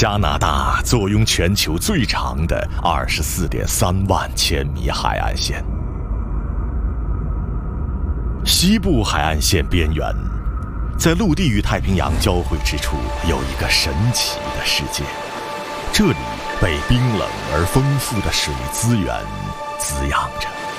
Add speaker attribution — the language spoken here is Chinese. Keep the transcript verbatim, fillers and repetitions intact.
Speaker 1: 加拿大坐拥全球最长的 二十四点三万千米海岸线。西部海岸线边缘，在陆地与太平洋交汇之处，有一个神奇的世界。这里被冰冷而丰富的水资源滋养着。